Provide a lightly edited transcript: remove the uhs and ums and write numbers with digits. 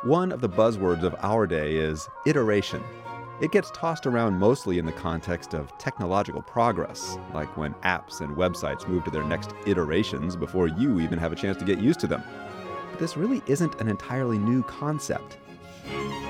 One of the buzzwords of our day is iteration. It gets tossed around mostly in the context of technological progress, like when apps and websites move to their next iterations before you even have a chance to get used to them. But this really isn't an entirely new concept.